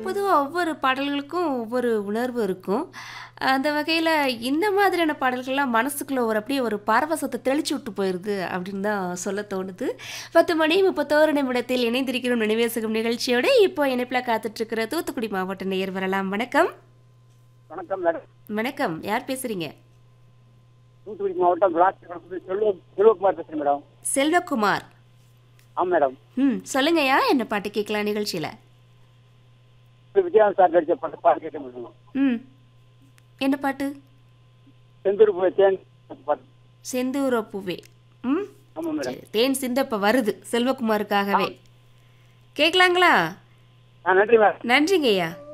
பொதுவா ஒவ்வொரு பாடல்களுக்கும் ஒவ்வொரு உணர்வு இருக்கும். அந்த வகையில இந்த மாதிரியான பாடல்கள்லாம் மனசுக்குள்ள ஒரு அப்படியே ஒரு பரவசத்த தெளிச்சு விட்டு போயிருது அப்படின்னு தான் சொல்ல தோணுது. 10 மணி 31 நிமிடத்தில் இணைந்திருக்கிறோம் நினைவேசுகும் நிகழ்ச்சியோட. இப்போ இணைப்பில காத்துட்டு இருக்கிற தூத்துக்குடி மாவட்ட நேயர் வரலாம். வணக்கம். வணக்கம் மேடம். வணக்கம். யார் பேசுறீங்க? தூத்துக்குடி மாவட்டம் விளாத்திக்குளம் செல்வகுமார் பேசுறேன் மேடம். செல்வகுமார். ஆமாம் மேடம். சொல்லுங்கய்யா, என்ன பாட்டு கேட்கலாம் நிகழ்ச்சியில? விஜயகாந்த் சார் நடிச்ச பாட்டு கேட்க மேடம். என்ன பாட்டு? செந்தூர் பூவே தேன் பாட்டு. செந்தூர பூவே. ஆமாம் மேடம். சரி, தேன் சிந்த இப்ப வருது செல்வகுமாருக்காகவே. கேட்கலாங்களா? நன்றி மேடம். நன்றிங்கய்யா.